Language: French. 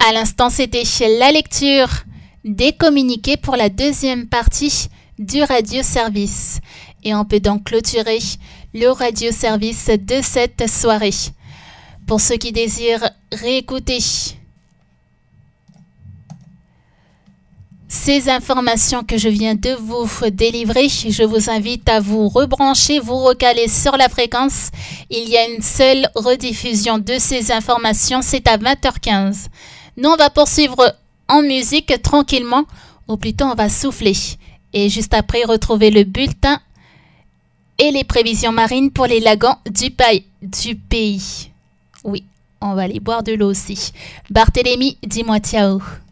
À l'instant, c'était la lecture des communiqués pour la deuxième partie du radio-service. Et on peut donc clôturer le radio-service de cette soirée. Pour ceux qui désirent réécouter ces informations que je viens de vous délivrer, je vous invite à vous rebrancher, vous recaler sur la fréquence. Il y a une seule rediffusion de ces informations, c'est à 20h15. Nous, on va poursuivre en musique tranquillement, ou plutôt on va souffler. Et juste après, retrouver le bulletin et les prévisions marines pour les lagons du pays. Oui, on va aller boire de l'eau aussi. Barthélémy, dis-moi ciao.